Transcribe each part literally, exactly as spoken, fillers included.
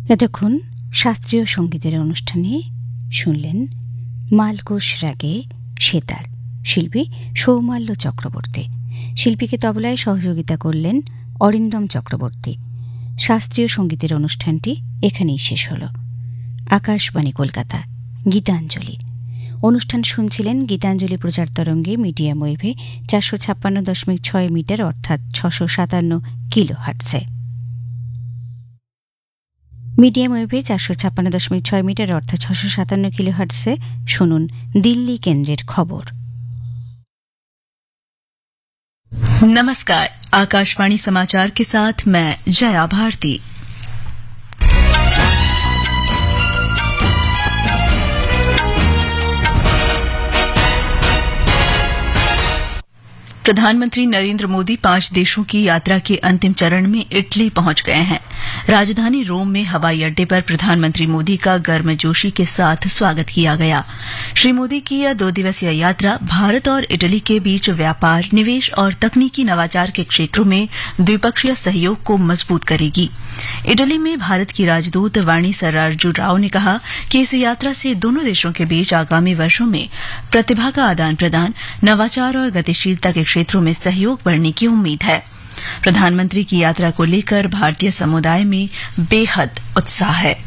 এতক্ষণ শাস্ত্রীয় সঙ্গীতের অনুষ্ঠানে শুনলেন মালকোষ রাগে সেতার, শিল্পী সৌমাল্য চক্রবর্তী। শিল্পীকে তবলায় সহযোগিতা করলেন অরিন্দম চক্রবর্তী। শাস্ত্রীয় সঙ্গীতের অনুষ্ঠানটি এখানেই শেষ হল। আকাশবাণী কলকাতা, গীতাঞ্জলি অনুষ্ঠান শুনছিলেন গীতাঞ্জলি প্রচার তরঙ্গে মিডিয়াম ওয়েভে চারশো ছাপ্পান্ন দশমিক ছয় মিটার অর্থাৎ ছশো সাতান্ন কিলো হার্টসে। মিডিয়াম ওয়েভে চারশো ছাপ্পান্ন দশমিক ছয় মিটার অর্থাৎ ছশো সাতান্ন কিলো হার্টসে শুনুন दिल्ली केंद्रेर खबर। नमस्कार, आकाशवाणी समाचार के साथ मैं जया भारती। प्रधानमंत्री नरेंद्र मोदी पांच देशों की यात्रा के अंतिम चरण में इटली पहुंच गए हैं। राजधानी रोम में हवाई अड्डे पर प्रधानमंत्री मोदी का गर्मजोशी के साथ स्वागत किया गया। श्री मोदी की यह दो दिवसीय यात्रा भारत और इटली के बीच व्यापार, निवेश और तकनीकी नवाचार के क्षेत्रों में द्विपक्षीय सहयोग को मजबूत करेगी। इटली में भारत की राजदूत वाणी सरार्जू राव ने कहा कि इस यात्रा से दोनों देशों के बीच आगामी वर्षों में प्रतिभा का आदान प्रदान, नवाचार और गतिशीलता के क्षेत्रों में सहयोग बढ़ने की उम्मीद है। प्रधानमंत्री की यात्रा को लेकर भारतीय समुदाय में बेहद उत्साह है।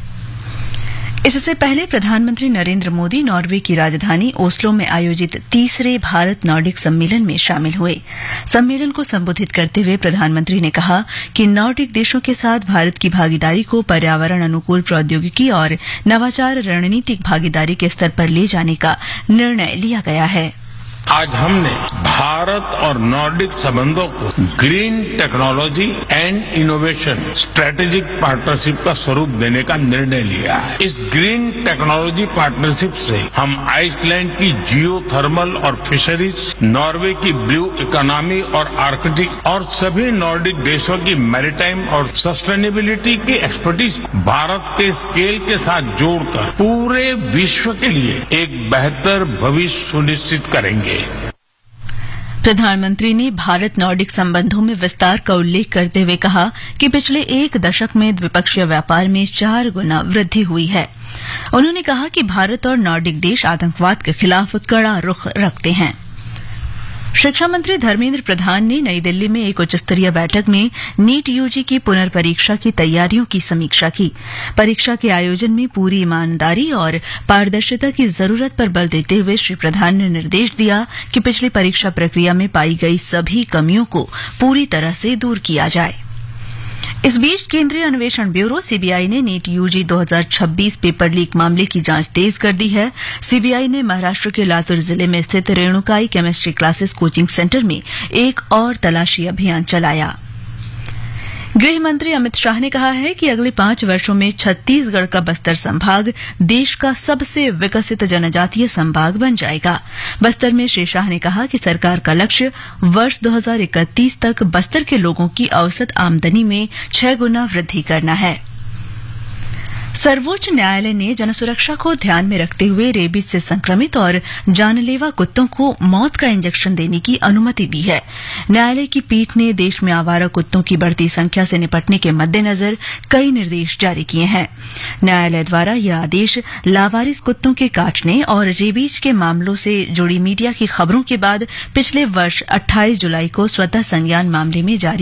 इससे पहले प्रधानमंत्री नरेंद्र मोदी नॉर्वे की राजधानी ओस्लो में आयोजित तीसरे भारत नॉर्डिक सम्मेलन में शामिल हुए। सम्मेलन को संबोधित करते हुए प्रधानमंत्री ने कहा कि नॉर्डिक देशों के साथ भारत की भागीदारी को पर्यावरण अनुकूल प्रौद्योगिकी और नवाचार रणनीतिक भागीदारी के स्तर पर ले जाने का निर्णय लिया गया है। आज हमने भारत और नॉर्डिक संबंधों को green technology and innovation strategic partnership का स्वरूप देने का निर्णय लिया है। इस ग्रीन टेक्नोलॉजी पार्टनरशिप से हम आइसलैंड की जियो थर्मल और फिशरीज, नॉर्वे की ब्लू इकोनॉमी और आर्कटिक और सभी नॉर्डिक देशों की मैरीटाइम और सस्टेनेबिलिटी की एक्सपर्टीज भारत के स्केल के साथ जोड़कर पूरे विश्व के लिए एक बेहतर भविष्य सुनिश्चित करेंगे। प्रधानमंत्री ने भारत नॉर्डिक संबंधों में विस्तार का उल्लेख करते हुए कहा कि पिछले एक दशक में द्विपक्षीय व्यापार में चार गुना वृद्धि हुई है। उन्होंने कहा कि भारत और नॉर्डिक देश आतंकवाद के खिलाफ कड़ा रुख रखते हैं। शिक्षा मंत्री धर्मेंद्र प्रधान ने नई दिल्ली में एक उच्च स्तरीय बैठक में नीट यूजी की पुनर्परीक्षा की तैयारियों की समीक्षा की। परीक्षा के आयोजन में पूरी ईमानदारी और पारदर्शिता की जरूरत पर बल देते हुए श्री प्रधान ने निर्देश दिया कि पिछली परीक्षा प्रक्रिया में पाई गई सभी कमियों को पूरी तरह से दूर किया जाए। इस बीच केंद्रीय अन्वेषण ब्यूरो सीबीआई ने नीट यूजी दो हज़ार छब्बीस पेपर लीक मामले की जांच तेज कर दी है। सीबीआई ने महाराष्ट्र के लातूर जिले में स्थित Renukai chemistry classes coaching centre में एक और तलाशी अभियान चलाया। गृह मंत्री अमित शाह ने कहा है कि अगले पांच वर्षों में छत्तीसगढ़ का बस्तर संभाग देश का सबसे विकसित जनजातीय संभाग बन जाएगा। बस्तर में श्री शाह ने कहा कि सरकार का लक्ष्य वर्ष दो हज़ार इकतीस तक बस्तर के लोगों की औसत आमदनी में छह गुना वृद्धि करना है। सर्वोच्च न्यायालय ने जनसुरक्षा को ध्यान में रखते हुए रेबीज से संक्रमित और जानलेवा कुत्तों को मौत का इंजेक्शन देने की अनुमति दी है। न्यायालय की पीठ ने देश में आवारा कुत्तों की बढ़ती संख्या से निपटने के मद्देनजर कई निर्देश जारी किए हैं। न्यायालय द्वारा यह आदेश लावारिस कुत्तों के काटने और रेबीज के मामलों से जुड़ी मीडिया की खबरों के बाद पिछले वर्ष अट्ठाईस जुलाई को स्वतः संज्ञान मामले में जारी